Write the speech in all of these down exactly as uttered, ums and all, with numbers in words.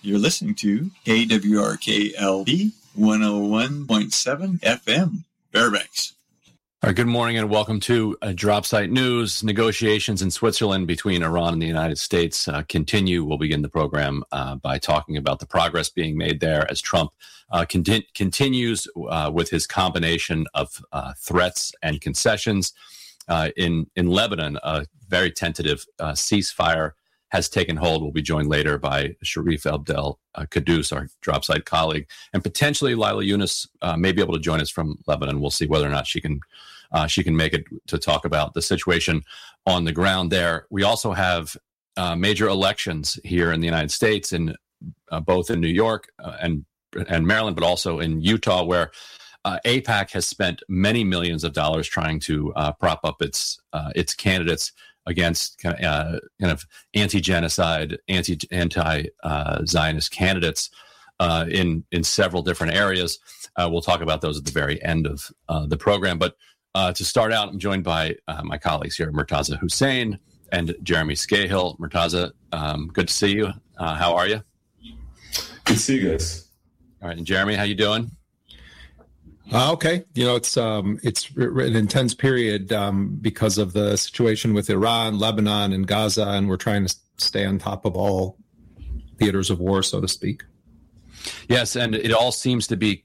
You're listening to K W R K L P one oh one point seven F M, Fairbanks. All right, good morning and welcome to uh, Drop Site News. Negotiations in Switzerland between Iran and the United States uh, continue. We'll begin the program uh, by talking about the progress being made there as Trump uh, conti- continues uh, with his combination of uh, threats and concessions. Uh, in, in Lebanon, a very tentative uh, ceasefire has taken hold. We'll be joined later by Sharif Abdel uh, Qaddous, our Drop Site colleague, and potentially Lila Yunus uh, may be able to join us from Lebanon. We'll see whether or not she can uh, she can make it to talk about the situation on the ground there. We also have uh, major elections here in the United States, in uh, both in New York uh, and and Maryland, but also in Utah, where uh, AIPAC has spent many millions of dollars trying to uh, prop up its uh, its candidates against kind of, uh, kind of anti-genocide, anti anti-Zionist uh, candidates uh, in in several different areas. Uh, we'll talk about those at the very end of uh, the program. But uh, to start out, I'm joined by uh, my colleagues here, Murtaza Hussain and Jeremy Scahill. Murtaza, um, good to see you. Uh, how are you? Good to see you guys. All right, and Jeremy, how you doing? Uh, okay, you know it's um, it's an intense period um, because of the situation with Iran, Lebanon, and Gaza, and we're trying to stay on top of all theaters of war, so to speak. Yes, and it all seems to be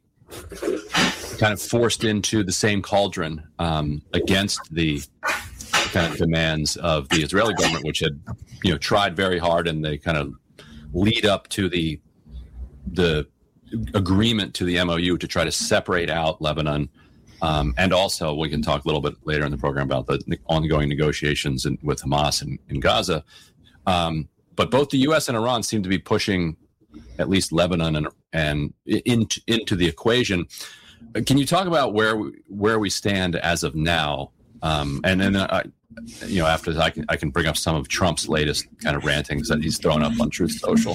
kind of forced into the same cauldron um, against the kind of demands of the Israeli government, which had you know tried very hard, and they kind of lead up to the the. agreement to the M O U to try to separate out Lebanon. Um, and also, we can talk a little bit later in the program about the ongoing negotiations in, with Hamas in, in Gaza. Um, but both the U S and Iran seem to be pushing at least Lebanon and, and into, into the equation. Can you talk about where we, where we stand as of now? Um, and then, uh, you know, after that, I can, I can bring up some of Trump's latest kind of rantings that he's thrown up on Truth Social.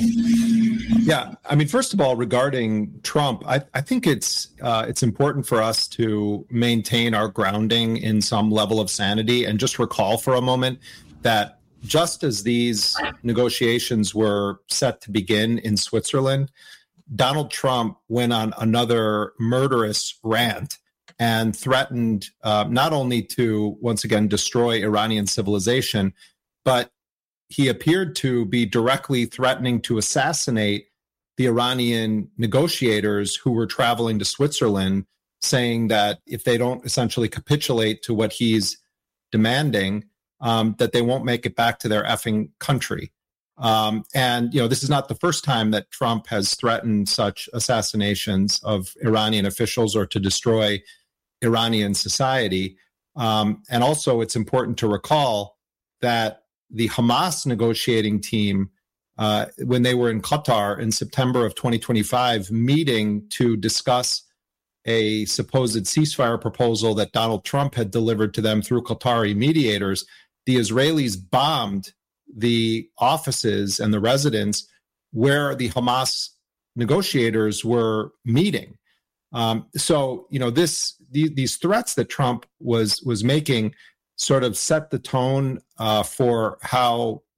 Yeah, I mean, first of all, regarding Trump, I, I think it's uh, it's important for us to maintain our grounding in some level of sanity and just recall for a moment that just as these negotiations were set to begin in Switzerland, Donald Trump went on another murderous rant and threatened uh, not only to, once again, destroy Iranian civilization, but he appeared to be directly threatening to assassinate the Iranian negotiators who were traveling to Switzerland, saying that if they don't essentially capitulate to what he's demanding, um, that they won't make it back to their effing country. Um, and, you know, this is not the first time that Trump has threatened such assassinations of Iranian officials or to destroy Iranian society. Um, and also, it's important to recall that the Hamas negotiating team, uh, when they were in Qatar in September of twenty twenty-five, meeting to discuss a supposed ceasefire proposal that Donald Trump had delivered to them through Qatari mediators, the Israelis bombed the offices and the residence where the Hamas negotiators were meeting. Um, so, you know, this the, these threats that Trump was was making sort of set the tone uh, for how